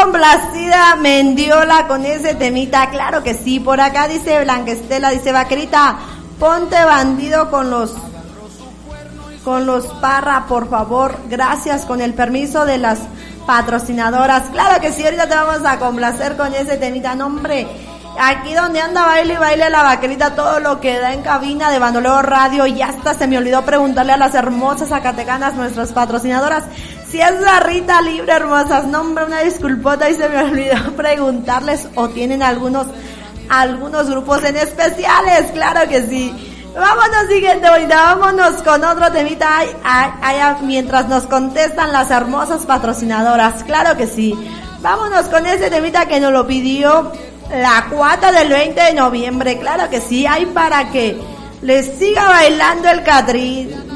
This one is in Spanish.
complacida Mendiola con ese temita, claro que sí. Por acá dice Blanca Estela, dice Vaquerita, ponte bandido con los Parra, por favor, gracias, con el permiso de las patrocinadoras. Claro que sí, ahorita te vamos a complacer con ese temita, no hombre. Aquí donde anda baile y baile la Vaquerita, todo lo que da en cabina de Bandoleo Radio. Y hasta se me olvidó preguntarle a las hermosas zacatecanas, nuestras patrocinadoras, si es la Rita Libre, hermosas. No hombre, una disculpota, y se me olvidó preguntarles o tienen algunos grupos en especiales. Claro que sí. Vámonos, siguiente bonita, vámonos con otro temita mientras nos contestan las hermosas patrocinadoras. Claro que sí. Vámonos con ese temita que nos lo pidió la cuata del 20 de noviembre. Claro que sí, hay para que les siga bailando el Catrín.